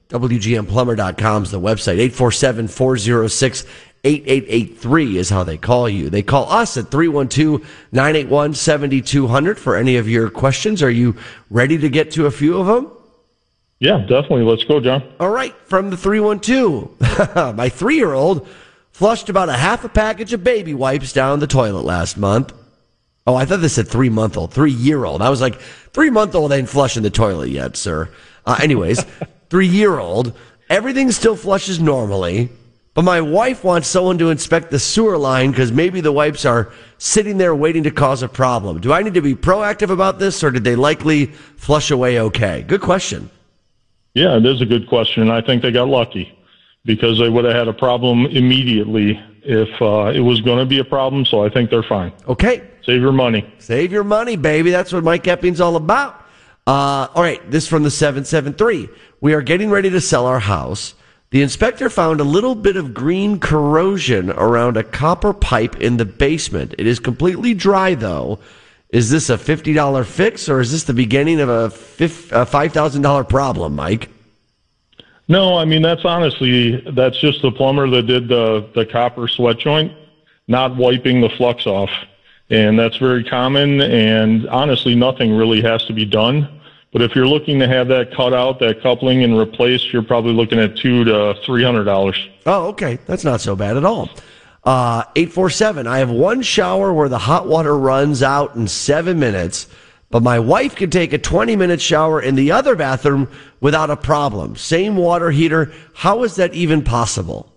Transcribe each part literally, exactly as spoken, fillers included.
W G M plumber dot com is the website. eight four seven, four oh six, eight eight eight three is how they call you. They call us at three one two, nine eight one, seven two zero zero for any of your questions. Are you ready to get to a few of them? Yeah, definitely. Let's go, John. All right. From the three one two, my three-year-old flushed about a half a package of baby wipes down the toilet last month. Oh, I thought this said three-month-old, three-year-old. I was like, three-month-old ain't flushing the toilet yet, sir. Uh, anyways, three-year-old, everything still flushes normally, but my wife wants someone to inspect the sewer line because maybe the wipes are sitting there waiting to cause a problem. Do I need to be proactive about this, or did they likely flush away okay? Good question. Yeah, it is a good question. I think they got lucky because they would have had a problem immediately if uh, it was going to be a problem, so I think they're fine. Okay. Save your money. Save your money, baby. That's what Mike Epping's all about. Uh, all right, this from the seven seven three. We are getting ready to sell our house. The inspector found a little bit of green corrosion around a copper pipe in the basement. It is completely dry, though. Is this a fifty dollars fix, or is this the beginning of a five thousand dollars problem, Mike? No, I mean, that's honestly, that's just the plumber that did the, the copper sweat joint, not wiping the flux off. And that's very common, and honestly, nothing really has to be done. But if you're looking to have that cut out, that coupling, and replaced, you're probably looking at two to three hundred dollars. Oh, okay. That's not so bad at all. Uh, eight four seven, I have one shower where the hot water runs out in seven minutes, but my wife can take a twenty-minute shower in the other bathroom without a problem. Same water heater. How is that even possible?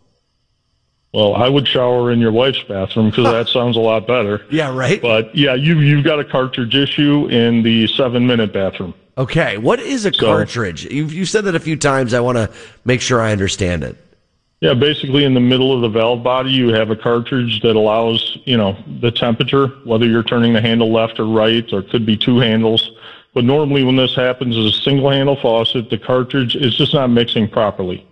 Well, I would shower in your wife's bathroom because that sounds a lot better. Yeah, right? But, yeah, you, you've got a cartridge issue in the seven-minute bathroom. Okay, what is a so, cartridge? You've, you've said that a few times. I want to make sure I understand it. Yeah, basically in the middle of the valve body, you have a cartridge that allows, you know, the temperature, whether you're turning the handle left or right, or it could be two handles. But normally when this happens as a single-handle faucet, the cartridge is just not mixing properly.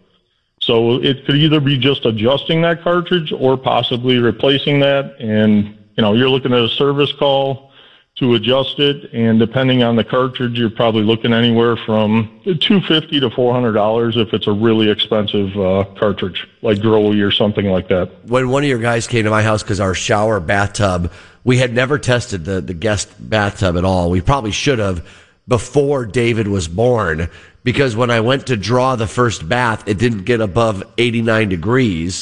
So it could either be just adjusting that cartridge or possibly replacing that. And, you know, you're looking at a service call to adjust it. And depending on the cartridge, you're probably looking anywhere from two hundred fifty dollars to four hundred dollars if it's a really expensive uh, cartridge, like Grohe or something like that. When one of your guys came to my house because our shower bathtub, we had never tested the, the guest bathtub at all. We probably should have before David was born, because when I went to draw the first bath, it didn't get above eighty-nine degrees.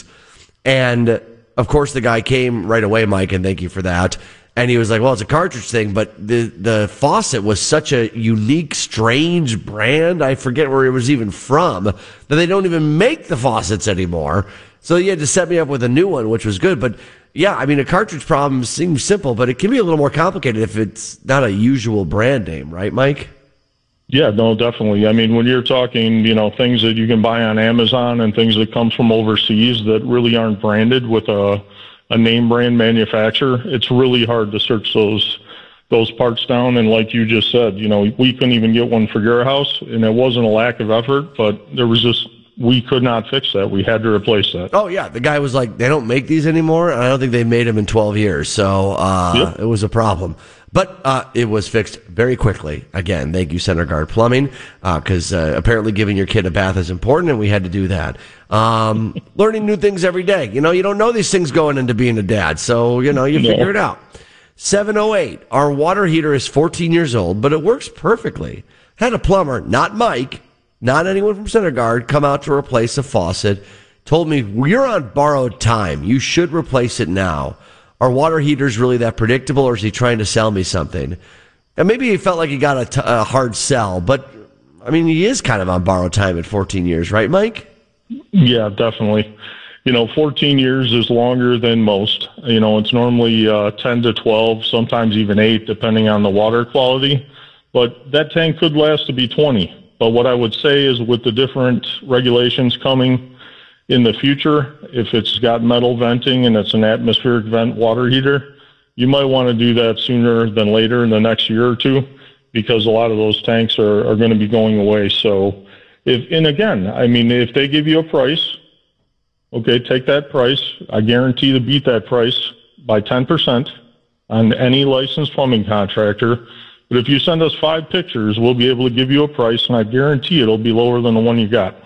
And, of course, the guy came right away, Mike, and thank you for that. And he was like, well, it's a cartridge thing, but the, the faucet was such a unique, strange brand. I forget where it was even from, that they don't even make the faucets anymore. So you had to set me up with a new one, which was good. But, yeah, I mean, a cartridge problem seems simple, but it can be a little more complicated if it's not a usual brand name, right, Mike? Yeah, no, definitely. I mean, when you're talking, you know, things that you can buy on Amazon and things that come from overseas that really aren't branded with a a name brand manufacturer, it's really hard to search those those parts down. And like you just said, you know, we couldn't even get one for your house, and it wasn't a lack of effort, but there was just, we could not fix that. We had to replace that. Oh, yeah. The guy was like, they don't make these anymore, and I don't think they made them in twelve years. So uh, yep. It was a problem. But uh, it was fixed very quickly. Again, thank you, Center Guard Plumbing, because uh, uh, apparently giving your kid a bath is important, and we had to do that. Um, learning new things every day. You know, you don't know these things going into being a dad, so, you know, you no. figure it out. seven oh eight, our water heater is fourteen years old, but it works perfectly. Had a plumber, not Mike, not anyone from Center Guard, come out to replace a faucet. Told me, you're on borrowed time. You should replace it now. Are water heaters really that predictable, or is he trying to sell me something? And maybe he felt like he got a, t- a hard sell, but, I mean, he is kind of on borrowed time at fourteen years, right, Mike? Yeah, definitely. You know, fourteen years is longer than most. You know, it's normally uh, ten to twelve, sometimes even eight, depending on the water quality. But that tank could last to be twenty. But what I would say is with the different regulations coming in the future, if it's got metal venting and it's an atmospheric vent water heater, you might want to do that sooner than later in the next year or two, because a lot of those tanks are, are going to be going away. So, if, and again, I mean, if they give you a price, okay, take that price. I guarantee to beat that price by ten percent on any licensed plumbing contractor. But if you send us five pictures, we'll be able to give you a price, and I guarantee it'll be lower than the one you got.